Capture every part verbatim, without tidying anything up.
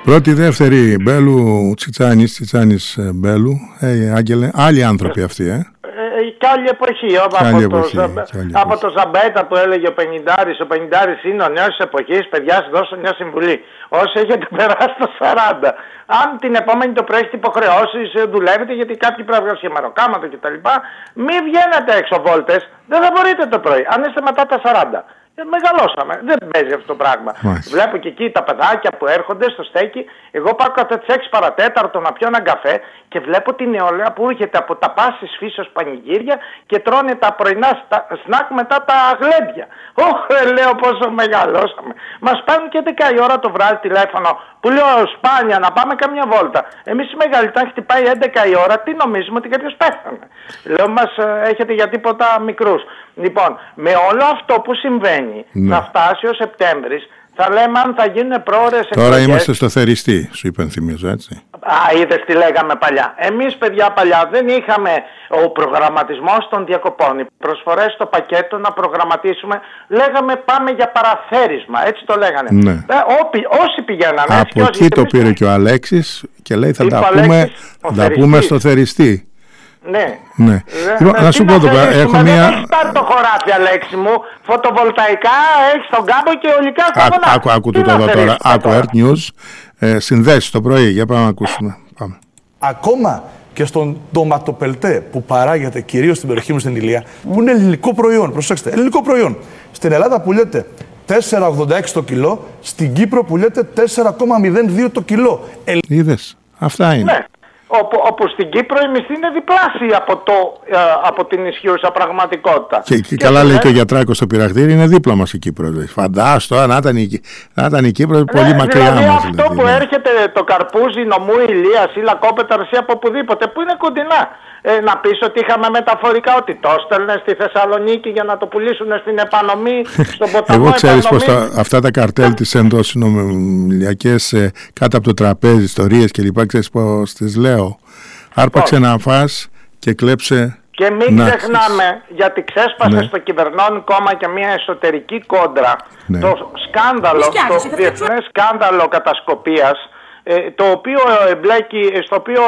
Πρώτη, δεύτερη, Μπέλου, Τσιτσάνης, Τσιτσάνης, Μπέλου. Ε, Άγγελε, άλλοι άνθρωποι αυτοί, ε. Και άλλη εποχή, από, άλλη το, εποχή, Ζαμπ... από το Ζαμπέτα που έλεγε ο πενηντάρης, ο πενηντάρης είναι ο νέος της εποχής, παιδιά σας δώσω μια συμβουλή. Όσοι έχετε περάσει το σαράντα, αν την επόμενη το πρωί έχετε υποχρεώσεις, δουλεύετε γιατί κάποιοι πρέπει να βγάλουν σχημεροκάματο κτλ. Μην βγαίνετε έξω βόλτες, δεν θα μπορείτε το πρωί, αν είστε μετά τα σαράντα. Ε, μεγαλώσαμε. Δεν παίζει αυτό το πράγμα. Μάλιστα. Βλέπω και εκεί τα παιδάκια που έρχονται στο στέκι. Εγώ πάω κατά τις έξι παρατέταρτο να πιω έναν καφέ και βλέπω την νεολαία που έρχεται από τα πάσης φύσεως πανηγύρια και τρώνε τα πρωινά σνακ μετά τα γλέντια. Όχι, λέω πόσο μεγαλώσαμε. Μας παίρνουν και έντεκα η ώρα το βράδυ τηλέφωνο που λέω σπάνια να πάμε καμιά βόλτα. Εμείς οι μεγαλύτεροι χτυπάει έντεκα η ώρα, τι νομίζουμε ότι κάποιος πέθανε. Λέω μας έχετε για τίποτα μικρούς. Λοιπόν, με όλο αυτό που συμβαίνει, ναι, θα φτάσει ο Σεπτέμβρης, θα λέμε αν θα γίνουν πρόορες εκλογές. Τώρα είμαστε στο θεριστή, σου υπενθυμίζω, έτσι. Α, είδες τι λέγαμε παλιά. Εμείς, παιδιά, παλιά δεν είχαμε ο προγραμματισμός των διακοπών. Οι προσφορές στο πακέτο να προγραμματίσουμε, λέγαμε πάμε για παραθέρισμα, έτσι το λέγανε. Ναι. Ε, όποι, όσοι πηγαίνανε. Από εκεί το πήρε το... και ο Αλέξης και λέει θα τα πούμε, θα πούμε στο θεριστή. Ναι. ναι. Λοιπόν, να σου πω το πράγμα. Έχω δεν μία. Έχει πάρει το χωράφι, Αλέξη μου. Φωτοβολταϊκά, έχει τον κάμπο και ολικά στα βουνά. Άκου, άκου τούτο εδώ τώρα. Άκου, Earth News. Ε, συνδέσεις το πρωί. Για πάμε να ακούσουμε. Πάμε. Ακόμα και στον ντοματοπελτέ που παράγεται κυρίως στην περιοχή μου στην Ηλία, που είναι ελληνικό προϊόν. Προσέξτε, ελληνικό προϊόν. Στην Ελλάδα πουλιέται τέσσερα ογδόντα έξι το κιλό, στην Κύπρο πουλιέται τέσσερα κόμμα μηδέν δύο το κιλό. Είδες, αυτά είναι. Ναι. Όπου, όπου στην Κύπρο η μισθή είναι διπλάσια από, το, ε, από την ισχύουσα πραγματικότητα. Και, και, και καλά λέει και ο Γιατράκος στο πυραχτήρι, είναι δίπλα μας η Κύπρο. Φαντάστο, να ήταν η, να ήταν η Κύπρο, ναι, πολύ μακριά δηλαδή μας. Αυτό δηλαδή, που ναι. έρχεται το Καρπούζι, Νομού, Ηλίας ή Λακόπετρας ή από οπουδήποτε, που είναι κοντινά. Ε, να πεις ότι είχαμε μεταφορικά, ότι το έστελνε στη Θεσσαλονίκη για να το πουλήσουν στην επανομή, στον ποταμό. Εγώ ξέρεις πως τα, αυτά τα καρτέλ της ενδοσυνομιλιακές ε, κάτω από το τραπέζι, ιστορίες κλπ. Ξέρεις πως τις λέω. Άρπαξε να φας και κλέψε. Και μην να ξεχνάμε, χεις. γιατί ξέσπασε ναι. στο κυβερνών κόμμα και μια εσωτερική κόντρα, ναι. το σκάνδαλο, το διεθνές σκάνδαλο κατασκοπίας, το οποίο εμπλέκει, στο οποίο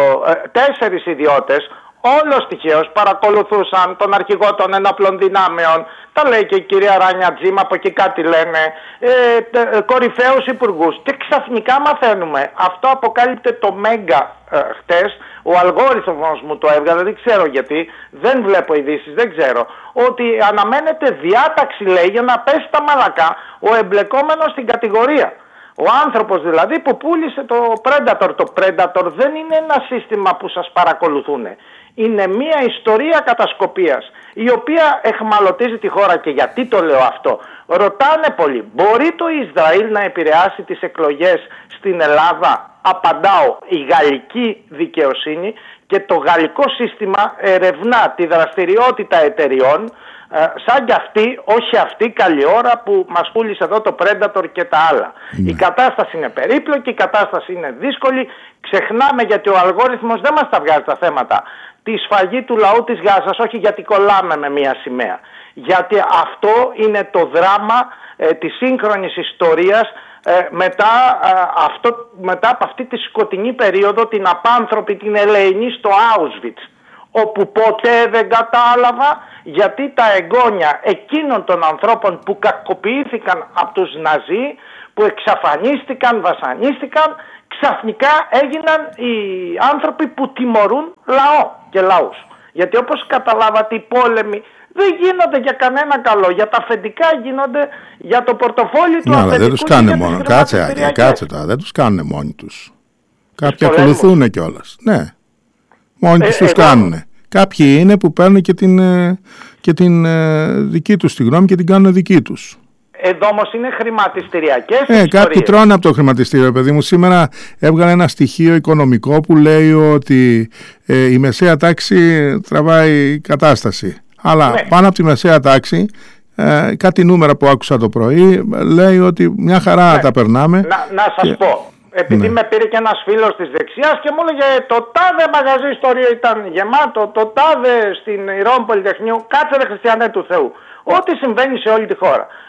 τέσσερις ιδιώτες όλος τυχαίως παρακολουθούσαν τον αρχηγό των ενόπλων δυνάμεων, τα λέει και η κυρία Ράνια Τζίμα, από εκεί κάτι λένε, ε, τε, κορυφαίους υπουργούς, και ξαφνικά μαθαίνουμε, αυτό αποκάλυπτε το Μέγκα ε, χτες, ο αλγόριθμος μου το έβγαλε, δεν ξέρω γιατί, δεν βλέπω ειδήσεις, δεν ξέρω, ότι αναμένεται διάταξη, λέει, για να πέσει τα μαλακά ο εμπλεκόμενος στην κατηγορία. Ο άνθρωπος δηλαδή που πούλησε το Predator. Το Predator δεν είναι ένα σύστημα που σας παρακολουθούν. Είναι μια ιστορία κατασκοπίας η οποία εχμαλωτίζει τη χώρα. Και γιατί το λέω αυτό? Ρωτάνε πολλοί, μπορεί το Ισραήλ να επηρεάσει τις εκλογές στην Ελλάδα? Απαντάω, η γαλλική δικαιοσύνη και το γαλλικό σύστημα ερευνά τη δραστηριότητα εταιριών Ε, σαν κι αυτή, όχι αυτή, καλή ώρα που μας πούλησε εδώ το Predator και τα άλλα. Ναι. Η κατάσταση είναι περίπλοκη, η κατάσταση είναι δύσκολη. Ξεχνάμε, γιατί ο αλγόριθμος δεν μας τα βγάζει τα θέματα, τη σφαγή του λαού της Γάζας, όχι γιατί κολλάμε με μία σημαία. Γιατί αυτό είναι το δράμα ε, της σύγχρονης ιστορίας ε, μετά, ε, αυτό, μετά από αυτή τη σκοτεινή περίοδο, την απάνθρωπη, την ελεηνή στο Auschwitz, όπου ποτέ δεν κατάλαβα γιατί τα εγγόνια εκείνων των ανθρώπων που κακοποιήθηκαν από τους Ναζί, που εξαφανίστηκαν, βασανίστηκαν, ξαφνικά έγιναν οι άνθρωποι που τιμωρούν λαό και λαούς. Γιατί όπως καταλάβατε, οι πόλεμοι δεν γίνονται για κανένα καλό. Για τα αφεντικά γίνονται, για το πορτοφόλι του αφεντικού. Δεν τους κάνουν μόνο. Κάτσε, κάτσε τώρα, δεν τους κάνουν μόνοι τους. Κάποιοι ακολουθούν κιόλας. Ναι. Μόνοι τους ε, τους εγώ... κάνουν. Κάποιοι είναι που παίρνουν και την, και την ε, δική τους τη γνώμη και την κάνουν δική τους. Εδώ όμως είναι χρηματιστηριακές ε, ιστορίες. Κάποιοι τρώνε από το χρηματιστήριο, παιδί μου. Σήμερα έβγαλε ένα στοιχείο οικονομικό που λέει ότι ε, η μεσαία τάξη τραβάει κατάσταση. Αλλά ναι. πάνω από τη μεσαία τάξη, ε, κάτι νούμερα που άκουσα το πρωί, λέει ότι μια χαρά ναι. τα περνάμε. Να, να σας και... πω. Επειδή ναι. με πήρε και ένας φίλος της δεξιάς και μου έλεγε το τάδε μαγαζί ιστορία ήταν γεμάτο, το τάδε στην Ηρών Πολυτεχνείου, κάτσε ρε χριστιανέ του Θεού. Ό,τι συμβαίνει σε όλη τη χώρα.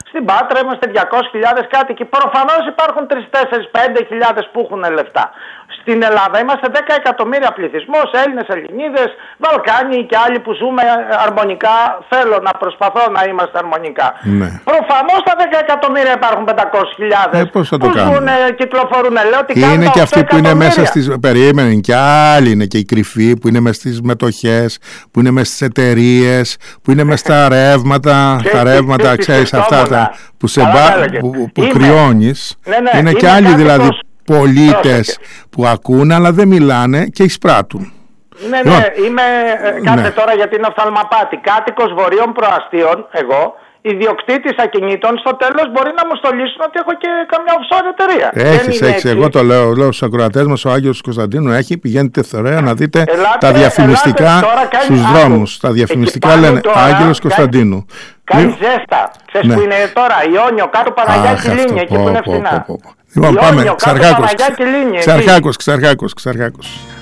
Στην Πάτρα είμαστε διακόσιες χιλιάδες κάτοικοι. Προφανώς υπάρχουν τρεις, τέσσερις, πέντε χιλιάδες που έχουν λεφτά. Στην Ελλάδα είμαστε δέκα εκατομμύρια πληθυσμός, Έλληνες, Ελληνίδες, Βαλκάνοι και άλλοι που ζούμε αρμονικά. Θέλω να προσπαθώ να είμαστε αρμονικά. Ναι. Προφανώς στα δέκα εκατομμύρια υπάρχουν πεντακόσιες χιλιάδες ε, πώς θα το που ζουν, κυκλοφορούν. Λέω ότι είναι και αυτοί που είναι μέσα στις. Περίμενε, και άλλοι είναι και οι κρυφοί που είναι μέσα στις μετοχές, που είναι μέσα στις εταιρείες, που είναι μέσα στα ρεύματα. Τα ρεύματα, ξέρεις, αυτά τα που, σε μπα, που, που κρυώνεις. Ναι, ναι, είναι και άλλοι δηλαδή πολίτες που ακούν αλλά δεν μιλάνε και εισπράττουν. Ναι, ναι, είμαι, κάτσε ναι. τώρα γιατί είναι οφθαλμαπάτη. Κάτοικος βορείων προαστίων, εγώ, ιδιοκτήτης ακινήτων, στο τέλος μπορεί να μου στολίσουν ότι έχω και καμιά offshore εταιρεία. Έχεις, έχεις. Εγώ το λέω, λέω στους ακροατές μας, ο Άγγελος Κωνσταντίνου έχει, πηγαίνετε θωρέα να δείτε ελάτε, τα διαφημιστικά ελάτε, στους κάνει, δρόμους. Τα διαφημιστικά λένε τώρα, Άγγελος Κωνσταντίνου. Κάνει ζέστα. Ξέρεις ναι. που είναι τώρα, Ιόνιο, κάτω Παναγιάκη Λίνια, εκεί που είναι φθηνά. Λοιπόν, πάμε, Ξαρχάκος, Ξαρχάκος, Ξαρχάκος, Ξαρχάκος.